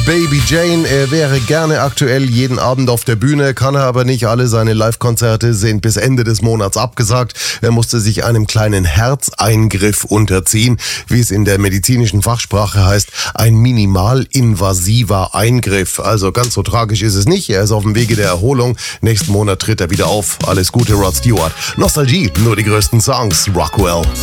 Baby Jane, er wäre gerne aktuell jeden Abend auf der Bühne, kann er aber nicht. Alle seine Live-Konzerte sind bis Ende des Monats abgesagt. Er musste sich einem kleinen Herzeingriff unterziehen, wie es in der medizinischen Fachsprache heißt, ein minimalinvasiver Eingriff. Also ganz so tragisch ist es nicht. Er ist auf dem Wege der Erholung. Nächsten Monat tritt er wieder auf. Alles Gute, Rod Stewart. Nostalgie, nur die größten Songs. Rockwell.